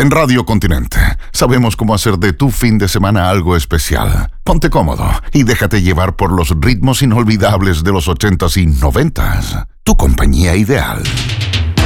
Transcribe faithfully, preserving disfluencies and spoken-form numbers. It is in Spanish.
En Radio Continente sabemos cómo hacer de tu fin de semana algo especial. Ponte cómodo y déjate llevar por los ritmos inolvidables de los ochentas y noventas. Tu compañía ideal.